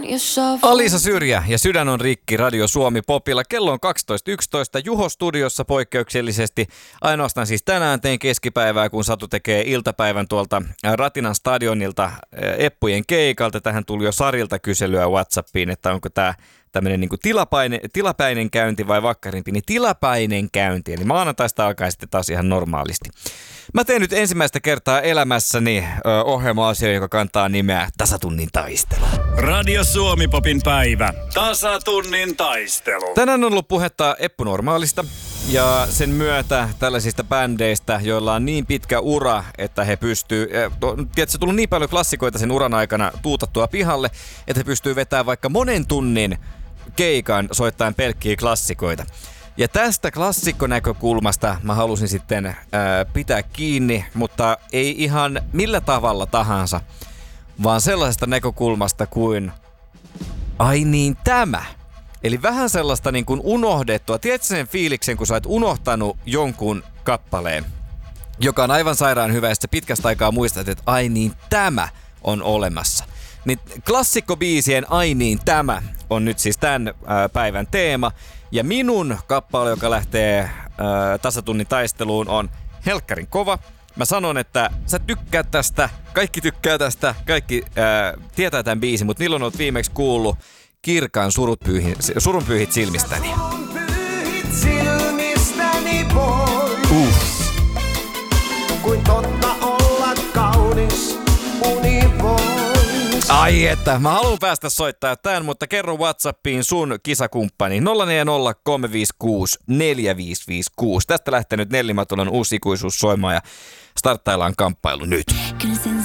Alisa Syrjä ja Sydän on rikki Radio Suomi Popilla. Kello on 12.11. Juho studiossa poikkeuksellisesti. Ainoastaan siis tänään tein keskipäivää, kun Satu tekee iltapäivän tuolta Ratinan stadionilta Eppujen keikalta. Tähän tuli jo Sarilta kyselyä WhatsAppiin, että onko tämä tämmöinen niin kuin tilapäinen käynti vai vakkarimpi. Niin tilapäinen käynti, eli maanantaista alkaen sitten taas ihan normaalisti. Mä teen nyt ensimmäistä kertaa elämässäni ohjelma-asia, joka kantaa nimeä Tasatunnin taistelu. Radio Suomi Popin päivä. Tasatunnin taistelu. Tänään on ollut puhetta Eppu Normaalista ja sen myötä tällaisista bändeistä, joilla on niin pitkä ura, että he pystyy, tiedätkö, tullut niin paljon klassikoita sen uran aikana tuutattua pihalle, että he pystyy vetämään vaikka monen tunnin keikan soittaen pelkkiä klassikoita. Ja tästä klassikkonäkökulmasta mä halusin sitten pitää kiinni, mutta ei ihan millä tavalla tahansa, vaan sellaisesta näkökulmasta kuin ai niin tämä. Eli vähän sellaista niin kuin unohdettua. Tiedätkö sen fiiliksen, kun sä oot unohtanut jonkun kappaleen, joka on aivan sairaan hyvä, ja sitten pitkästä aikaa muistat, että ai niin tämä on olemassa. Niin klassikkobiisien ai niin tämä on nyt siis tämän päivän teema. Ja minun kappale, joka lähtee tasatunnin taisteluun, on helkkarin kova. Mä sanon, että sä tykkäät tästä, kaikki tykkää tästä, kaikki tietää tämän biisin, mutta milloin oot viimeksi kuullut Kirkan surunpyyhit silmistäni? Surunpyyhit silmistäni pois. Kuin totta olla kaunis uni voisi. Ai että, mä haluan päästä soittaa tämän, mutta kerro WhatsAppiin sun kisakumppani 040 356 4556. Tästä lähtee nyt Nelli Matulan uusi ikuisuus soimaan ja starttaillaan kamppailu nyt. Kyllä sen